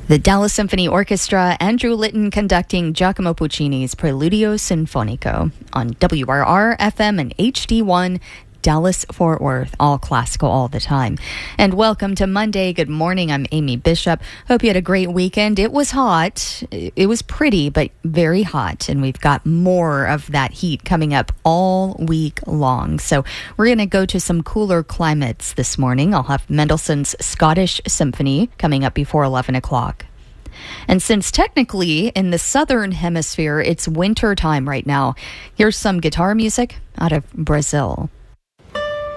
The Dallas Symphony Orchestra, Andrew Litton conducting Giacomo Puccini's Preludio Sinfonico on WRR-FM and HD1, Dallas-Fort Worth, all classical all the time. And welcome to Monday. Good morning. I'm Amy Bishop. Hope you had a great weekend. It was hot. It was pretty, but very hot. And we've got more of that heat coming up all week long. So we're going to go to some cooler climates this morning. I'll have Mendelssohn's Scottish Symphony coming up before 11 o'clock. And since technically in the southern hemisphere, it's winter time right now, here's some guitar music out of Brazil.